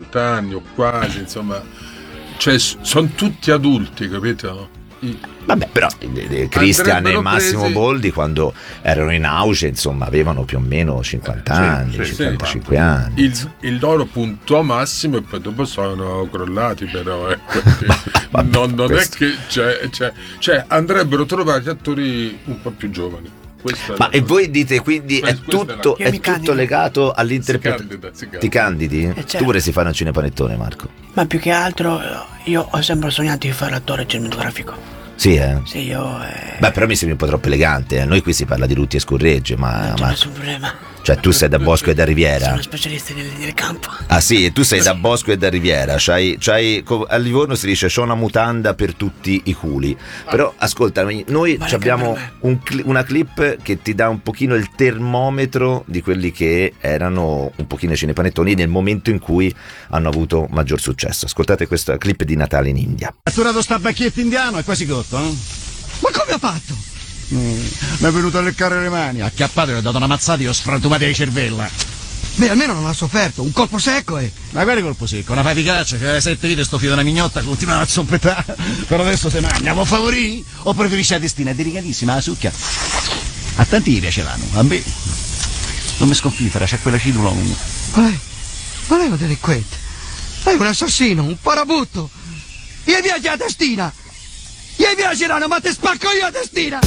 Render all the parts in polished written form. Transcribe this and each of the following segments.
50 anni o quasi, insomma, cioè sono tutti adulti, capito? Vabbè, però Christian e Massimo presi... Boldi, quando erano in auge, insomma, avevano più o meno 50 anni, 55 anni. Il loro punto massimo, e poi dopo sono crollati, però non è che cioè andrebbero trovati attori un po' più giovani. Ma e voi dite quindi è tutto legato all'interpretazione? Ti candidi? Certo. Tu vorresti fare un cinepanettone, Marco? Ma più che altro io ho sempre sognato di fare l'attore cinematografico. Sì, eh? Sì, io... Beh, però mi sembri un po' troppo elegante. Noi qui si parla di lutti e scorregge, ma... Non c'è nessun problema. Cioè tu sei da Bosco e da Riviera. Sono specialista nel campo. Ah sì, e tu sei da Bosco e da Riviera. A Livorno si dice c'ho una mutanda per tutti i culi. Però ascoltami, noi abbiamo una clip che ti dà un pochino il termometro di quelli che erano un pochino i cinepanettoni nel momento in cui hanno avuto maggior successo. Ascoltate questa clip di Natale in India. Catturato sta bacchietto indiano, è quasi cotto, eh? Ma come ha fatto? Mi è venuto a leccare le mani, acchiappato e ho dato una mazzata e ho sfrantumato di cervella. Beh, almeno non ha sofferto, un colpo secco e... Ma quale colpo secco? Una faticaccia che 7 vite sto figlio della mignotta continuava a zoppettare. Per adesso se mangia, vuoi favorì? O preferisci la testina? È delicatissima la succhia. A tanti gli piaceranno, a me non mi sconfiffera, c'è quella cidula. Ma lei è un delinquente, lei è un assassino, un parabutto. Gli piace la testina, gli piaceranno, ma te spacco io la testina.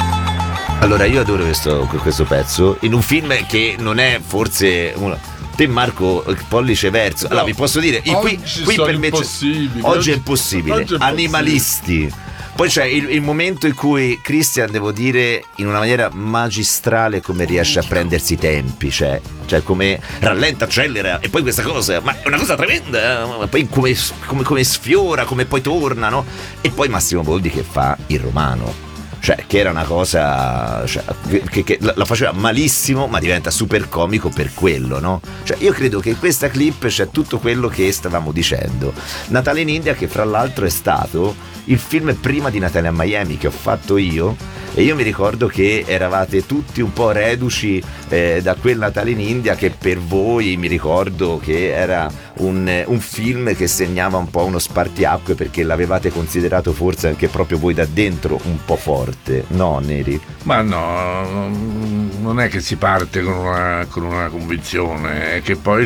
Allora io adoro questo pezzo in un film che non è forse te Marco pollice verso. Allora vi posso dire qui per me oggi è impossibile. Animalisti. Poi c'è il momento in cui Christian, devo dire, in una maniera magistrale come riesce a prendersi i tempi, cioè come rallenta, accelera e poi questa cosa, ma è una cosa tremenda, poi come sfiora, come poi torna, no? E poi Massimo Boldi che fa il romano. Cioè, che era una cosa che la faceva malissimo, ma diventa super comico per quello, no? Cioè, io credo che in questa clip c'è tutto quello che stavamo dicendo. Natale in India, che fra l'altro è stato il film prima di Natale a Miami che ho fatto io, e io mi ricordo che eravate tutti un po' reduci da quel Natale in India, che per voi mi ricordo che era un film che segnava un po' uno spartiacque, perché l'avevate considerato forse anche proprio voi da dentro un po' forte, no Neri? Ma no, non è che si parte con una convinzione, è che poi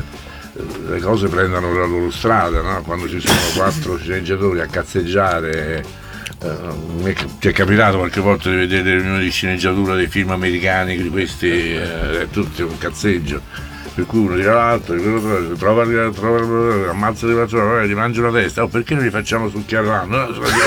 le cose prendono la loro strada, no? Quando ci sono 4 sceneggiatori a cazzeggiare. Ti è capitato qualche volta di vedere le riunioni di sceneggiatura dei film americani, di questi è tutto un cazzeggio, per cui uno tira l'altro, trova ammazza di persone, gli mangia la testa, perché non li facciamo succhiare l'anno?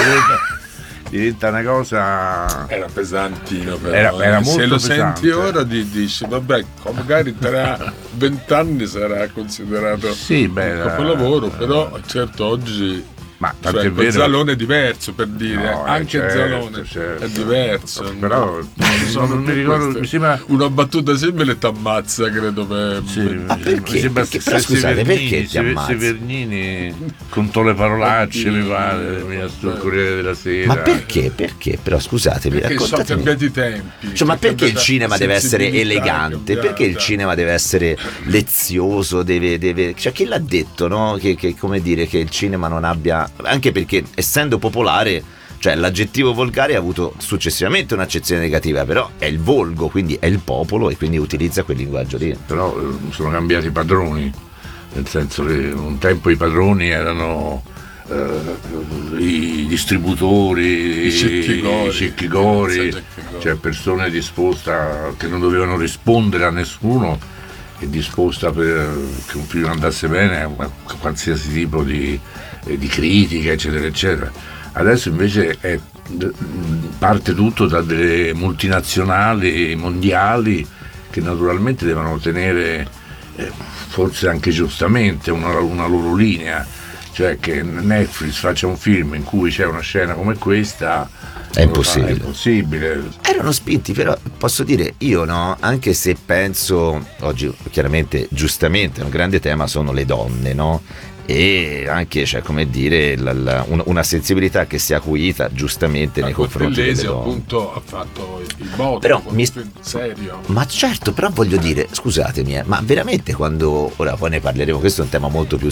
Diventa una cosa, era pesantino, però era molto se lo pesante. Senti ora dici vabbè, magari tra 20 anni sarà considerato un capolavoro, però certo oggi ma cioè, vero, Zalone è diverso, per dire, no, anche certo, Zalone è diverso, però non mi ricordo, mi sembra una battuta simile t'ammazza, credo perché però scusate, perché ti ammazza? Severnini contò le parolacce, mi pare, sul Corriere della Sera. Ma perché però scusatemi, perché sono cambiati i tempi, cioè, ma perché il cinema deve essere elegante, perché il cinema deve essere lezioso, deve cioè chi l'ha detto, no? Che come dire che il cinema non abbia, anche perché essendo popolare, cioè l'aggettivo volgare ha avuto successivamente un'accezione negativa, però è il volgo, quindi è il popolo e quindi utilizza quel linguaggio lì. Però sono cambiati i padroni, nel senso che un tempo i padroni erano i distributori, i cecchigori, cioè persone disposte che non dovevano rispondere a nessuno e disposta per che un film andasse bene a qualsiasi tipo di critica, eccetera eccetera. Adesso invece parte tutto da delle multinazionali mondiali che naturalmente devono tenere forse anche giustamente una loro linea, cioè che Netflix faccia un film in cui c'è una scena come questa è impossibile. È impossibile. Erano spinti, però posso dire io, no, anche se penso oggi chiaramente giustamente un grande tema sono le donne, no? E anche, cioè, come dire, una sensibilità che si è acuita giustamente nei confronti delle donne. Appunto ha fatto il voto, però serio. Ma certo, però voglio dire, scusatemi, ma veramente quando ora poi ne parleremo, questo è un tema molto più